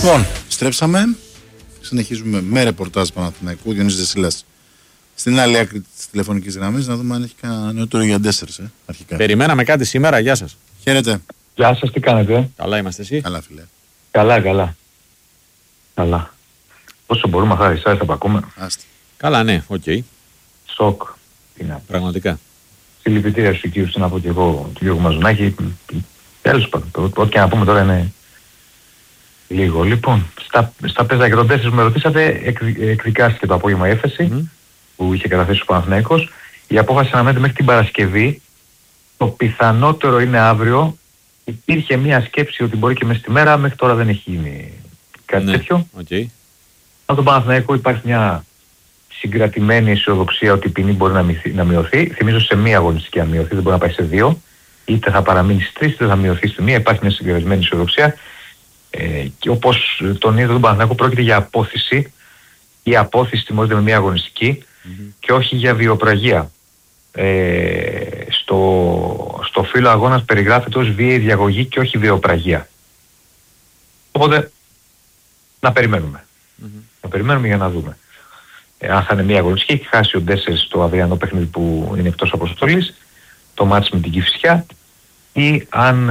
Λοιπόν, στρέψαμε. Συνεχίζουμε με ρεπορτάζ Παναθηναϊκού. Διονύσης Δεσίλας στην άλλη άκρη της τηλεφωνικής γραμμής, να δούμε αν έχει κανένα νεότερο για ντέσσερς, αρχικά. Περιμέναμε κάτι σήμερα, γεια σας. Χαίρετε. Γεια σας, τι κάνετε? Καλά είμαστε εσύ? Καλά, φίλε. Καλά. Όσο μπορούμε, χάρη εσάς θα πακούμε. Άστε. Καλά, ναι, οκ. Σοκ. Πραγματικά. Συλληπιτήρια στους οικείους, να πω και εγώ, του Γιώργου Μαζουνάκη. Τέλος πάντων, ό,τι και να πούμε τώρα είναι λίγο. Λοιπόν, στα παίζα και τον 4 που με ρωτήσατε, εκδικάστηκε το απόγευμα η έφεση που είχε καταθέσει ο Παναθηναϊκός. Η απόφαση αναμένεται μέχρι την Παρασκευή. Το πιθανότερο είναι αύριο. Υπήρχε μια σκέψη ότι μπορεί και μες στη μέρα, μέχρι τώρα δεν έχει γίνει κάτι τέτοιο. Okay. Από τον Παναθηναϊκό υπάρχει μια συγκρατημένη αισιοδοξία ότι η ποινή μπορεί να μειωθεί. Θυμίζω σε μία αγωνιστική να μειωθεί, δεν μπορεί να πάει σε δύο. Είτε θα παραμείνει στις τρεις, είτε θα μειωθεί στη μία. Υπάρχει μια συγκρατημένη αισιοδοξία. Και όπως τον είδε τον Παναθηναϊκό, πρόκειται για απόθεση. Η απόθεση τιμωρείται με μία αγωνιστική και όχι για βιοπραγία. Στο φύλλο αγώνας περιγράφεται ως βίαιη διαγωγή και όχι βιοπραγία. Οπότε να περιμένουμε. Να περιμένουμε για να δούμε. Αν θα είναι μία αγωνιστική, έχει χάσει ο Ντέσσερ στο αυριανό παιχνίδι που είναι εκτός αποστολής, το μάτς με την Κηφισιά, ή αν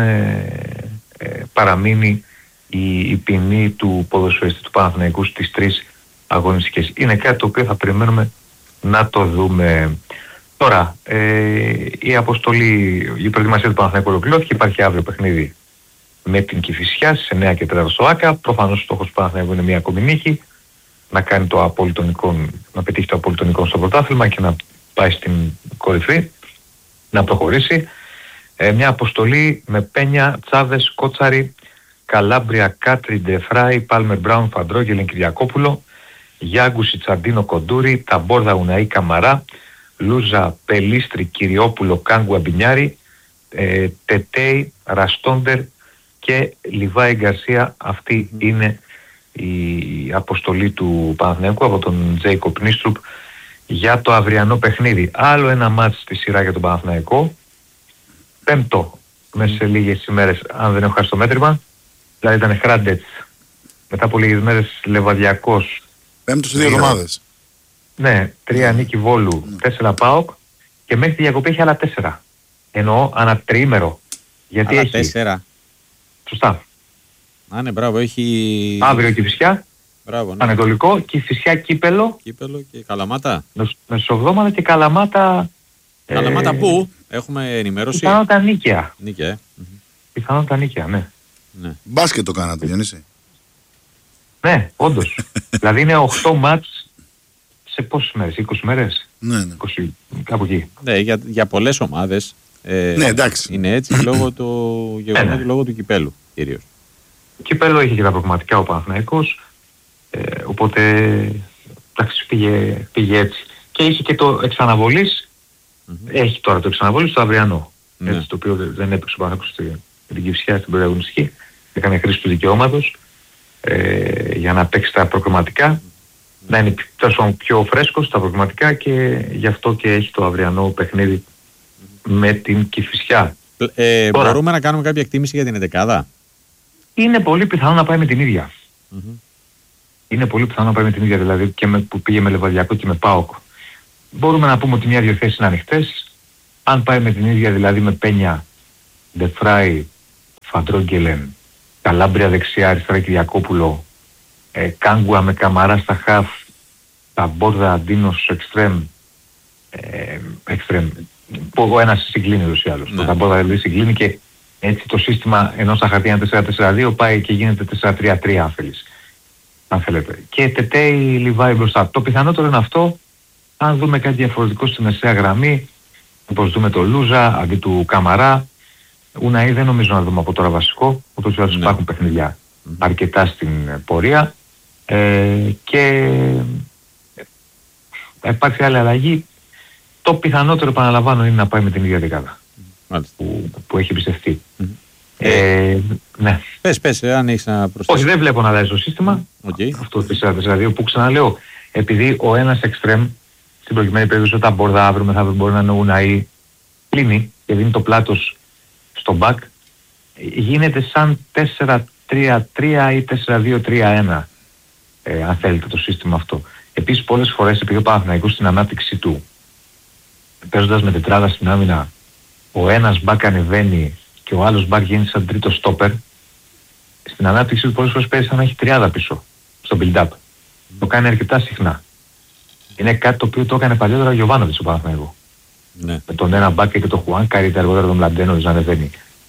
παραμείνει η ποινή του ποδοσφαιριστή του Παναθηναϊκού στις 3 αγωνιστικές. Είναι κάτι το οποίο θα περιμένουμε να το δούμε. Τώρα, η προετοιμασία του Παναθηναϊκού ολοκληρώθηκε. Υπάρχει αύριο παιχνίδι με την Κηφισιά στις 9 και 4 στο ΆΚΑ. Προφανώς ο στόχος του Παναθηναϊκού είναι μια ακόμη νίκη, να κάνει το απόλυτο εικόν, να πετύχει το απόλυτο εικόν στο πρωτάθλημα και να πάει στην κορυφή, να προχωρήσει. Μια αποστολή με Πένια, Τσάβες, Κότσαρη, Καλάμπρια, Κάτρι, Ντεφράι, Πάλμερ Μπράουν, Φαντρόγγελεν, Κυριακόπουλο, Γιάγκουση, Τσαντίνο, Κοντούρη, Ταμπόρδα, Ουναή, Καμαρά, Λούζα, Πελίστρη, Κυριόπουλο, Κάγκου, Αμπινιάρη, Τετέι, Ραστόντερ και Λιβάη Γκαρσία. Αυτή είναι η αποστολή του Παναθηναϊκού από τον Τζέικοπ Νίστρουπ για το αυριανό παιχνίδι. Άλλο ένα μάτς στη σειρά για τον Παναθηναϊκό. Πέμπτο μέσα σε λίγες ημέρες, αν δεν έχω χάσει το μέτρημα. Δηλαδή ήταν Χράντετς. Μετά από λίγες μέρες Λεβαδιακός. Πέμπτο σε 2 εβδομάδες. Ναι, 3 νίκη Βόλου, 4 ΠΑΟΚ και μέχρι τη διακοπή έχει άλλα 4. Εννοώ ανά τριήμερο. Γιατί άλλα έχει 4. Σωστά. Ναι, μπράβο, έχει... Αύριο Κηφισιά, μπράβο, ναι. Ανατολικό, Κηφισιά Κύπελο. Κύπελο και Καλαμάτα. Μεσοβδόμαδα και Καλαμάτα. Καλαμάτα πού? Έχουμε ενημέρωση. Πιθανότατα νίκαια. Νίκαια, Πιθανότατα νίκαια, ναι. Μπάσκετ το κάνατε, Διονύση. Ναι, όντως. Δηλαδή είναι 8 μάτς σε πόσες μέρες, 20 μέρες. Ναι. 20, κάπου εκεί. Ναι, για πολλές ομάδες. Ναι, εντάξει. Είναι έτσι λόγω του γεγονότου, λόγω του κυπέλου κυρίως. Κυπέλο είχε και τα προγραμματικά ο Παναθηναϊκός, οπότε εντάξει, πήγε έτσι. Και είχε και το εξαναβολής, έχει τώρα το εξαναβολής στο αυριανό. Έτσι, το οποίο δεν έπαιξε ο Παναθηναϊκός στην Κηφισιά, στην προαγωνιστική. Έκανε χρήση του δικαιώματος για να παίξει τα προγραμματικά, να είναι τόσο πιο φρέσκος στα προγραμματικά και γι' αυτό και έχει το αυριανό παιχνίδι με την Κηφισιά. Μπορούμε να κάνουμε κάποια εκτίμηση για την εντεκάδα? Είναι πολύ πιθανό να πάει με την ίδια. Είναι πολύ πιθανό να πάει με την ίδια, δηλαδή και που πήγε με Λεβαδιακό και με ΠΑΟΚ. Μπορούμε να πούμε ότι μια-δυο θέσεις είναι ανοιχτές. Αν πάει με την ίδια, δηλαδή με Πένια, Ντεφράι, Φαντρόγγελεν, Καλάμπρια δεξιά, αριστερά Κυριακόπουλο, Κάγκουα με Καμαρά στα χαφ, Ταμπόρδα, Αντίνος εξτρέμ, που ο ένας συγκλίνει ούτως ή άλλως. Το Ταμπόρδα δηλαδή συγκλίνει και έτσι το σύστημα, ενώ στα χαρτιά είναι 4-4-2, πάει και γίνεται 4-3-3 αν θέλετε. Και Τετέι Λιβάη μπροστά. Το πιθανότερο είναι αυτό. Αν δούμε κάτι διαφορετικό στη μεσαία γραμμή, όπως δούμε το Λούζα αντί του Καμαρά, Ουναή δεν νομίζω να δούμε από τώρα βασικό, ούτως ή άλλως υπάρχουν παιχνιδιά αρκετά στην πορεία και θα υπάρξει άλλη αλλαγή. Το πιθανότερο, επαναλαμβάνω, είναι να πάει με την ίδια δεκάδα που έχει πιστευτεί. Ναι. Πες, αν έχεις να προσθέσεις. Όχι, δεν βλέπω να αλλάζει το σύστημα. Αυτό το 4-4-2 που ξαναλέω, επειδή ο ένας εξτρέμ στην προκειμένη περίπτωση όταν Μπορδά αύριο μεθαύριο μπορεί να είναι ο Ουναή, κλείνει και δίνει το πλάτος στο μπακ, γίνεται σαν 3-3 ή 4-2-3-1, αν θέλετε, το σύστημα αυτό. Επίσης πολλές φορές, επειδή ο Παναθηναϊκός στην ανάπτυξη του, παίζοντας με τετράδα στην άμυνα, ο ένας μπακ ανεβαίνει και ο άλλος μπακ γίνει σαν τρίτο στόπερ, στην ανάπτυξη του πολλές φορές παίζει σαν να έχει τριάδα πίσω, στο build-up. Το κάνει αρκετά συχνά. Είναι κάτι το οποίο το έκανε παλιότερα ο Γιωβάνοβιτς ο Παναθηναϊκός. Ναι. Με τον ένα μπακ και τον Χουάνκαρη, τα αργότερα τον Μλαντένοβιτς να ανεβαίνει.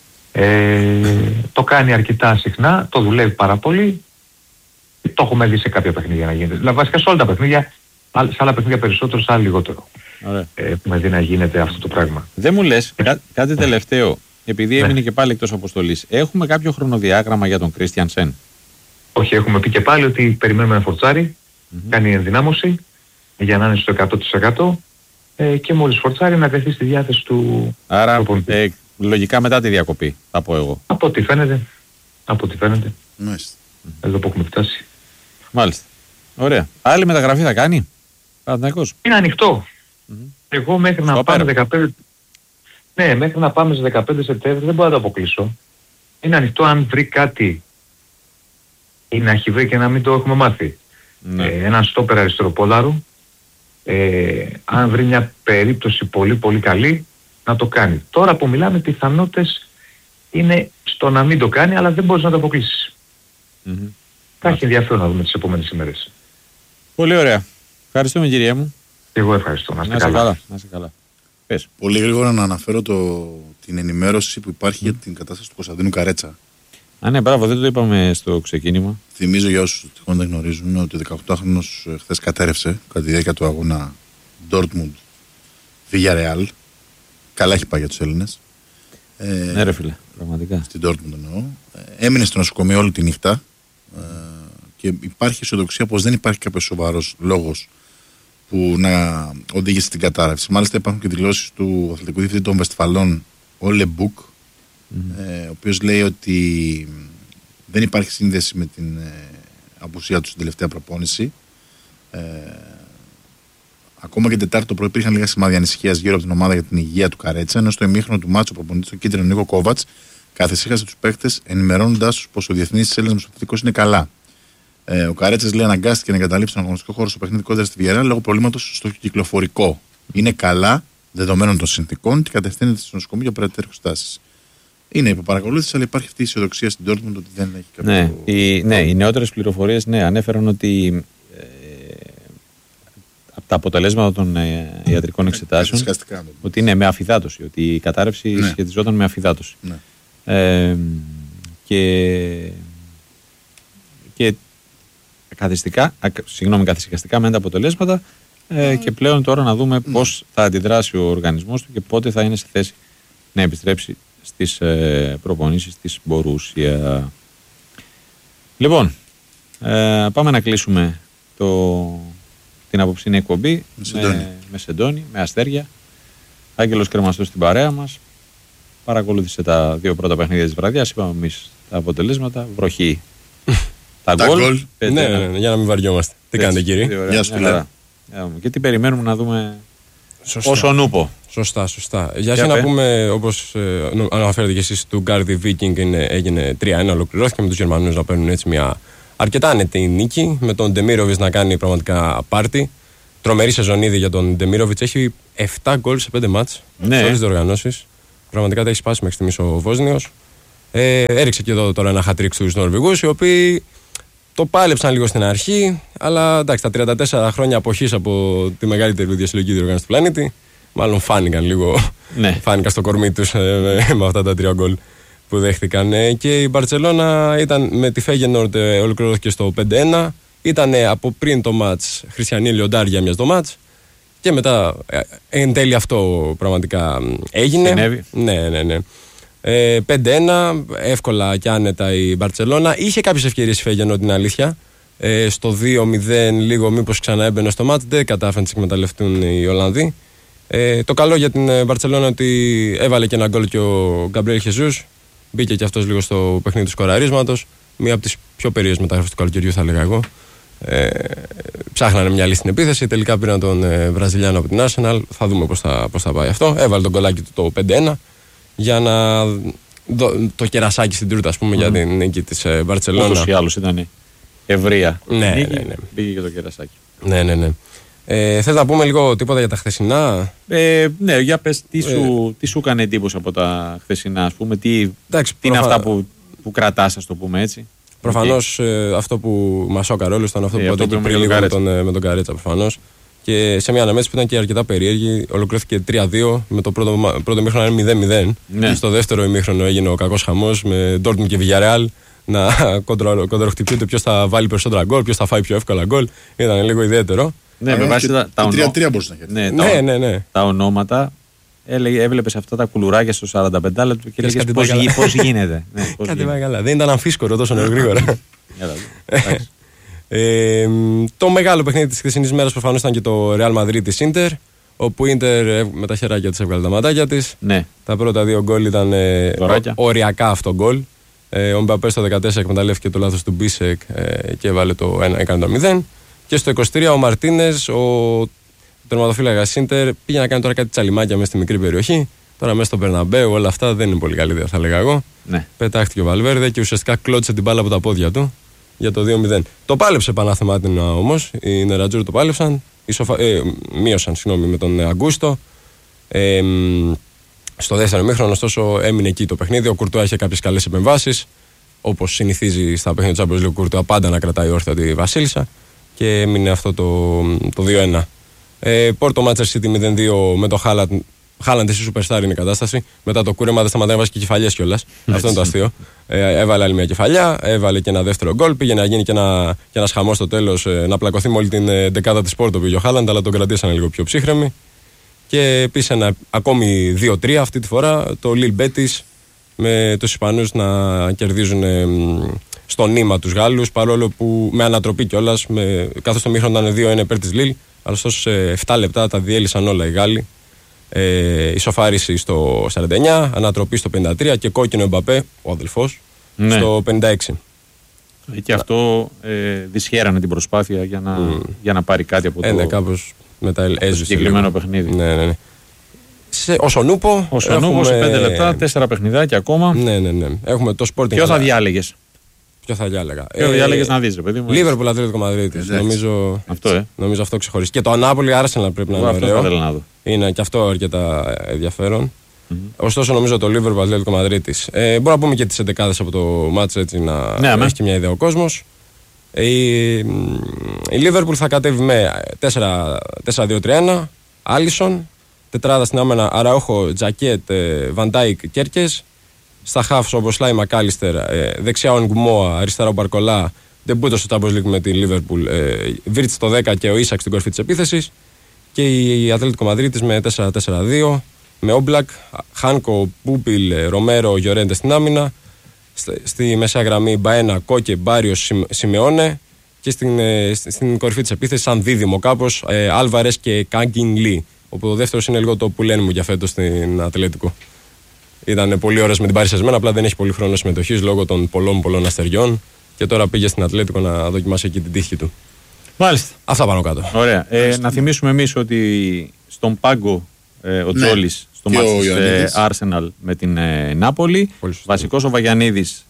Το κάνει αρκετά συχνά, το δουλεύει πάρα πολύ. Το έχουμε δει σε κάποια παιχνίδια να γίνεται. Δηλαδή βασικά σε όλα τα παιχνίδια, σε άλλα παιχνίδια περισσότερο, σε άλλα λιγότερο. Έχουμε δει να γίνεται αυτό το πράγμα. Δεν μου λες κάτι τελευταίο, επειδή έμεινε και πάλι εκτός αποστολής. Έχουμε κάποιο χρονοδιάγραμμα για τον Κρίστιανσεν? Όχι, έχουμε πει και πάλι ότι περιμένουμε να φορτσάρει, κάνει ενδυνάμωση για να είναι στο 100% και μόλις φορτσάρει να τεθεί στη διάθεση του. Άρα λογικά μετά τη διακοπή, θα πω εγώ. Από ό,τι φαίνεται. Μάλιστα. Εδώ που έχουμε φτάσει. Μάλιστα. Ωραία. Άλλη μεταγραφή θα κάνει Παναθηναϊκός? Είναι ανοιχτό. Εγώ μέχρι να πάμε 15... Ναι, μέχρι να πάμε στις 15 Σεπτέμβρη δεν μπορώ να το αποκλείσω. Είναι ανοιχτό αν βρει κάτι ή να έχει βρει και να μην το έχουμε μάθει. Ναι. Έναν στόπερ αριστεροπόλαρου, αν βρει μια περίπτωση πολύ πολύ καλή, να το κάνει. Τώρα που μιλάμε, πιθανότητες είναι στο να μην το κάνει, αλλά δεν μπορείς να το αποκλείσεις. Θα έχει ενδιαφέρον να δούμε τις επόμενες ημέρες. Πολύ ωραία. Ευχαριστούμε, κυρία μου. Εγώ ευχαριστώ. Να είστε καλά. Πες. Πολύ γρήγορα να αναφέρω την ενημέρωση που υπάρχει για την κατάσταση του Κωνσταντίνου Καρέτσα. Ναι, μπράβο, δεν το είπαμε στο ξεκίνημα. Θυμίζω για όσους τυχόν δεν γνωρίζουν ότι ο 18χρονος χθες κατέρευσε κατά τη διάρκεια του αγώνα Dortmund Villarreal. Καλά έχει πάει για τους Έλληνες. Ναι, ρε φίλε, πραγματικά. Στην Dortmund εννοώ. Έμεινε στο νοσοκομείο όλη τη νύχτα και υπάρχει αισιοδοξία πως δεν υπάρχει κάποιος σοβαρός λόγος που να οδήγησε στην κατάρρευση. Μάλιστα υπάρχουν και δηλώσεις του αθλητικού διευθυντή των Βεστφαλών, Όλε Μπουκ, ο οποίος λέει ότι δεν υπάρχει σύνδεση με την απουσία του στην τελευταία προπόνηση. Ακόμα και Τετάρτη το πρωί υπήρχαν λίγα σημάδια ανησυχίας γύρω από την ομάδα για την υγεία του Καρέτσα, ενώ στο ημίχρονο του μάτσου ο προπονητής του κίτρινο Νίκο Κόβατς καθησύχασε τους παίκτες, ενημερώνοντας τους πως ο διεθνής της Έλληνας μεσοπαιδευτικός είναι καλά. Ο Καρέτσας λέει αναγκάστηκε να εγκαταλείψει τον αγωνιστικό χώρο στο παιχνίδι κόντρα στη Villarreal λόγω προβλήματος στο κυκλοφορικό. Είναι καλά, δεδομένων των συνθηκών, και κατευθύνεται στο νοσοκομείο για περαιτέρω εξετάσεις. Είναι υποπαρακολούθηση, αλλά υπάρχει αυτή η αισιοδοξία στην Dortmund ότι δεν έχει κάποιο. Οι νεότερες πληροφορίες ανέφεραν ότι από τα αποτελέσματα των ιατρικών εξετάσεων ότι είναι με αφυδάτωση, ότι η κατάρρευση σχετιζόταν με αφυδάτωση. Ναι. Και καθησυχαστικά μένουν τα αποτελέσματα και πλέον τώρα να δούμε πώς θα αντιδράσει ο οργανισμός του και πότε θα είναι σε θέση να επιστρέψει στις προπονήσεις της Μπορούσια. Λοιπόν, πάμε να κλείσουμε την απόψινή εκπομπή με Σεντόνι, με Αστέρια. Άγγελος Κρεμαστός στην παρέα μας. Παρακολούθησε τα δύο πρώτα παιχνίδια της βραδιάς. Είπαμε εμείς τα αποτελέσματα. Βροχή. Τα γκολ. Ναι, για να μην βαριόμαστε. Τι κάνετε, κύριε? Γεια σου, φίλε. Και τι περιμένουμε να δούμε όσο νούπο. Σωστά. Για εσύ να πούμε, όπως αναφέρετε και εσείς, του Γκάρδι Βίκινγκ έγινε 3-1, ολοκληρώθηκε με τους Γερμανούς να παίρνουν έτσι μια αρκετά άνετη νίκη, με τον Ντεμίροβιτς να κάνει πραγματικά πάρτι. Τρομερή σεζόν ήδη για τον Ντεμίροβιτς. Έχει 7 γκολ σε 5 μάτς σε όλες τις διοργανώσεις. Πραγματικά τα έχει σπάσει μέχρι στιγμής ο Βόσνιος. Έριξε και εδώ τώρα ένα hat-trick στους Νορβηγούς, οι οποίοι το πάλεψαν λίγο στην αρχή, αλλά εντάξει, τα 34 χρόνια αποχής από τη μεγαλύτερη διασυλλογική διοργάνωση του πλανήτη, μάλλον φάνηκαν λίγο. Ναι. Φάνηκαν στο κορμί τους με αυτά τα 3 γκολ που δέχτηκαν. Και η Μπαρτσελώνα ήταν με τη Φέγενορντ, ολοκληρώθηκε στο 5-1. Ήταν από πριν το μάτς Χριστιανή Λιοντάρια μιας το μάτς. Και μετά εν τέλει αυτό πραγματικά έγινε. Συνέβη. Ναι. 5-1, εύκολα και άνετα η Μπαρτσελώνα. Είχε κάποιες ευκαιρίες η Φέγενορντ, την αλήθεια. Στο 2-0 λίγο μήπως ξανά έμπαινε στο μάτς. Δεν κατάφεραν να τις εκμεταλλευτούν οι Ολλανδοί. Το καλό για την Μπαρτσελώνα ότι έβαλε και ένα γκολ και ο Γκαμπριέλ Χεζούς. Μπήκε και αυτός λίγο στο παιχνίδι του σκοραρίσματος. Μία από τις πιο περίεργες μεταγραφές του καλοκαιριού, θα έλεγα εγώ. Ψάχνανε μια λύση στην επίθεση. Τελικά πήραν τον Βραζιλιάνο από την Arsenal. Θα δούμε πώς θα πάει αυτό. Έβαλε τον γκολάκι του το 5-1 για να το κερασάκι στην τούρτα, ας πούμε, για την νίκη της Μπαρτσελώνα. Ούτως ή άλλως ήταν ευρεία. Ναι. Πήγε και το κερασάκι. Ναι. Θες να πούμε λίγο τίποτα για τα χθεσινά? Ναι, για πες, τι σου έκανε εντύπωση από τα χθεσινά, ας πούμε, τι είναι αυτά που κρατάς, ας το πούμε έτσι. Προφανώς αυτό που μας σώκαρε όλους ήταν αυτό που είπατε πριν λίγο με τον Καρέτσα, προφανώς. Και σε μια αναμέτρηση που ήταν και αρκετά περίεργη, ολοκληρώθηκε 3-2 με το πρώτο ημίχρονο να είναι 0-0. Ναι. Στο δεύτερο ημίχρονο έγινε ο κακός χαμός με Dortmund και Villarreal να κοντροχτυπιούνται ποιος θα βάλει περισσότερα γκολ, ποιος θα φάει πιο εύκολα γκολ. Ήταν λίγο ιδιαίτερο. Ναι, με βάση τα 3-3 μπορούσε να έχει. Ναι. Τα ονόματα. Έβλεπες αυτά τα κουλουράκια στο 45 λεπτό και έλεγες πώς γίνεται. Κάτι πάει καλά. Δεν ήταν αμφίσκορο τόσο γρήγορα. Το μεγάλο παιχνίδι της χθεσινής μέρας προφανώς ήταν και το Real Madrid της Inter, όπου η Inter με τα χεράκια της έβγαλε τα ματάκια της. Ναι. Τα πρώτα 2 γκολ ήταν οριακά αυτό γκολ. Ο Μπαπέ στο 14 εκμεταλλεύτηκε το λάθος του Μπίσεκ και έβαλε έκανε το 0. Και στο 23 ο Μαρτίνες, ο τερματοφύλακας Inter, πήγε να κάνει τώρα κάτι τσαλιμάκια μέσα στη μικρή περιοχή. Τώρα μέσα στο Μπερναμπέου όλα αυτά δεν είναι πολύ καλή ιδέα, θα λέγα εγώ. Ναι. Πετάχτηκε ο Βαλβέρδε και ουσιαστικά κλώτσε την μπάλα από τα πόδια του για το 2-0. Το πάλεψε πανάθεμάτινα όμως. Οι Νερατζούρ το πάλεψαν. Μείωσαν με τον Αγκούστο. Στο δεύτερο ημίχρονο, ωστόσο, έμεινε εκεί το παιχνίδι. Ο Κουρτουά είχε κάποιες καλές επεμβάσεις. Όπως συνηθίζει στα παιχνίδια του Champions League, ο Κουρτουά πάντα να κρατάει όρθια τη Βασίλισσα. Και έμεινε αυτό το 2-1. Πόρτο Manchester City 0-2 με το Χάλαντ, εσύ superstar είναι η κατάσταση. Μετά το κούρεμα δεν σταματάει να βάζει και κεφαλιές κιόλας. Αυτό είναι το αστείο. Έβαλε άλλη μια κεφαλιά, έβαλε και ένα δεύτερο γκολ. Πήγε να γίνει και ένας χαμός στο τέλος, να πλακωθεί με όλη την δεκάδα της Πόρτο πήγε ο Χάλαντ, αλλά τον κρατήσανε λίγο πιο ψύχρεμοι. Και επίσης ένα ακόμη 2-3 αυτή τη φορά το Lille Betis με τους Ισπανούς να κερδίζουν στο νήμα τους Γάλλους, παρόλο που με ανατροπή κιόλας, καθώς το μήχρονο ήταν 2-1 υπέρ της Lille, αλλά σε 7 λεπτά τα διέλυσαν όλα οι Γάλλοι. Ισοφάριση στο 49, ανατροπή στο 53 και κόκκινο Εμπαπέ, ο αδελφός, στο 56. Και αυτό δυσχέρανε την προσπάθεια για να πάρει κάτι από το, κάπως μετά το συγκεκριμένο παιχνίδι. Ναι. Ο Σονούπο. Σε 5 λεπτά, 4 παιχνιδάκια ακόμα. Ναι. Έχουμε το Sporting. Ποιο θα διάλεγες? Ποιο θα διάλεγα? Ποιο διάλεγες να δεις, ρε παιδί μου? Λίβερπουλ Ατλέτικο Μαδρίτης. Νομίζω αυτό ξεχωρίζει. Και το Νάπολι Arsenal πρέπει να είναι ωραίο. Είναι και αυτό αρκετά ενδιαφέρον. Ωστόσο, νομίζω το Λίβερπουλ Ατλέτικο Μαδρίτης. Μπορούμε να πούμε και τις 11 από το μάτς έτσι να έχει και μια ιδέα ο κόσμος. Η Λίβερπουλ θα κατέβει με 4-2-3-1. Άλισον. Τετράδα στην άμενα Αραούχο, Τζακέτ, Βαντάικ, Κέρκες. Στα χαφς όπως Σλάι Μακάλιστερ, δεξιά ο Γκουμόα, αριστερά ο Μπαρκολά, ντεμπούτο στο Champions League με τη Λίβερπουλ, Βίρτς στο 10 και ο Ίσακ στην κορφή της επίθεσης. Και η Ατλέτικο Μαδρίτης με 4-4-2, με Όμπλακ, Χάνκο, Πούπιλ, Ρομέρο, Γιορέντε στην άμυνα. Στη μεσαία γραμμή Μπαένα, Κόκε, Μπάριος, Σιμεώνε. Και στην κορφή της επίθεσης, σαν δίδυμο κάπως, Άλβαρες και Κάγκιν Λί. Όπου ο δεύτερος είναι λίγο το που λένε μου για φέτος στην Ατλέτικο. Ήταν πολύ ωραίος με την Πάρη Σεσμένα, απλά δεν έχει πολύ χρόνο συμμετοχής λόγω των πολλών αστεριών. Και τώρα πήγε στην Ατλέτικο να δοκιμάσει εκεί την τύχη του. Μάλιστα. Αυτά πάνω κάτω. Ωραία. Να θυμίσουμε εμείς ότι στον πάγκο ο Τζόλης στο μάτι της Arsenal με την Νάπολη. Βασικός ο Βαγιανίδης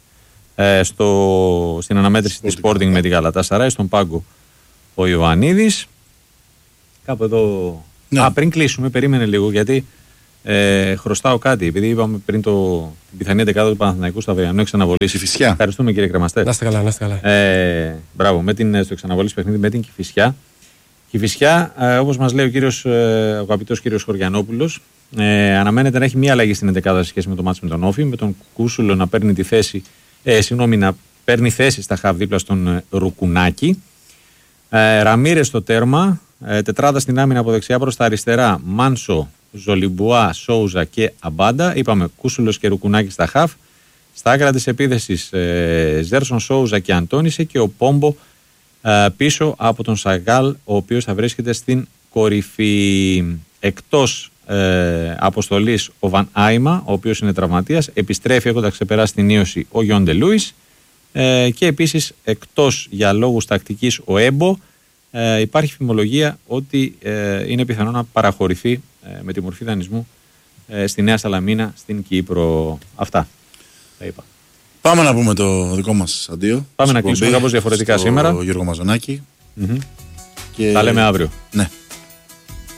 στην αναμέτρηση της Sporting με την Γαλατάσαράι. Στον πάγκο ο Ιωαννίδης. Κάπου εδώ. Πριν κλείσουμε, περίμενε λίγο γιατί χρωστάω κάτι. Επειδή είπαμε πριν την πιθανή δεκάδα του Παναθηναϊκού στο Αβιανό εξαναβολής. Κηφισιά. Ευχαριστούμε κύριε Κρεμαστέ. Να είστε καλά. Μπράβο, στο εξαναβολής παιχνίδι με την Κηφισιά. Κηφισιά, όπως μας λέει ο αγαπητός κύριος Χωριανόπουλος, αναμένεται να έχει μία αλλαγή στην εντεκάδα σε σχέση με το μάτς με τον Όφη. Με τον Κούσουλο να παίρνει να παίρνει θέση στα χαβ δίπλα στον Ρουκουνάκη. Ραμίρες στο τέρμα. Τετράδα στην άμυνα από δεξιά προς τα αριστερά. Μάνσο, Ζολιμπουά, Σόουζα και Αμπάντα. Είπαμε Κούσουλος και Ρουκουνάκη στα χαφ. Στα άκρα της επίθεσης Ζέρσον, Σόουζα και Αντώνισε και ο Πόμπο πίσω από τον Σαγάλ, ο οποίος θα βρίσκεται στην κορυφή. Εκτός αποστολής ο Βαν Άιμα, ο οποίος είναι τραυματίας. Επιστρέφει έχοντας ξεπεράσει την ίωση ο Γιόντε Λούις. Και επίσης εκτός για λόγους τακτικής ο Έμπο. Υπάρχει φημολογία ότι είναι πιθανό να παραχωρηθεί με τη μορφή δανεισμού στη Νέα Σαλαμίνα στην Κύπρο. Αυτά. Τα είπα. Πάμε να πούμε το δικό μας αντίο. Πάμε να κλείσουμε κάπως διαφορετικά σήμερα. Γιώργο Μαζονάκη. Και... Τα λέμε αύριο. Ναι.